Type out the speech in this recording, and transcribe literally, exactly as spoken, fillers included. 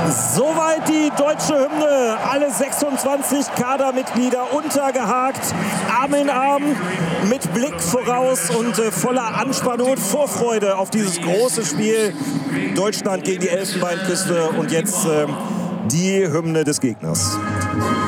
Soweit die deutsche Hymne. Alle sechsundzwanzig Kadermitglieder untergehakt, Arm in Arm, mit Blick voraus und äh, voller Anspannung und Vorfreude auf dieses große Spiel. Deutschland gegen die Elfenbeinküste und jetzt äh, die Hymne des Gegners.